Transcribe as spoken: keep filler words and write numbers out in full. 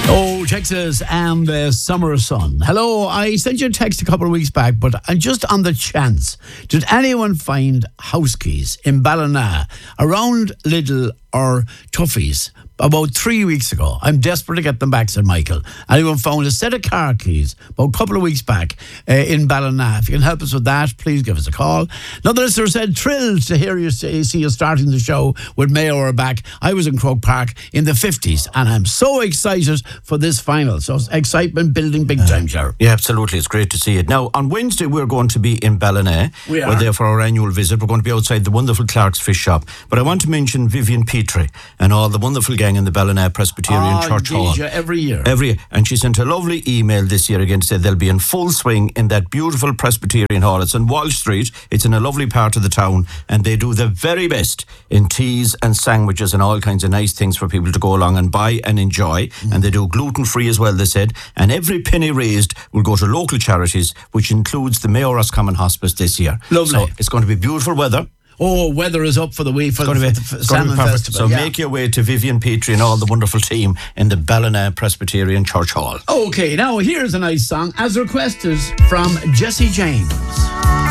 Oh, Texas and the summer sun. Hello, I sent you a text a couple of weeks back, but I'm just on the chance. Did anyone find house keys in Ballina around Lidl or Tuffy's about three weeks ago? I'm desperate to get them back, said Michael. Anyone found a set of car keys about a couple of weeks back uh, in Ballina? If you can help us with that, please give us a call. Another listener said, thrilled to hear you say, see you starting the show with Mayo are back. I was in Croke Park in the fifties and I'm so excited for this final. So excitement building big time, Ger. Yeah, absolutely. It's great to see it. Now, on Wednesday, we're going to be in Ballina. We are. We're there for our annual visit. We're going to be outside the wonderful Clark's Fish Shop. But I want to mention Vivian Petrie and all the wonderful gang in the Ballina Presbyterian Oh, Church Hall. Deja, every year. Every year. And she sent a lovely email this year again to say they'll be in full swing in that beautiful Presbyterian Hall. It's on Walsh Street. It's in a lovely part of the town. And they do the very best in teas and sandwiches and all kinds of nice things for people to go along and buy and enjoy. Mm. And they do gluten-free as well, they said. And every penny raised will go to local charities, which includes the Mayo Roscommon Hospice this year. Lovely. So it's going to be beautiful weather. Oh, weather is up for the week for, It's going the, to be, for the it's going to Salmon be perfect. Festival. So yeah. make your way to Vivian Petrie and all the wonderful team in the Ballina Presbyterian Church Hall. Okay, now here's a nice song as requested from Jesse James.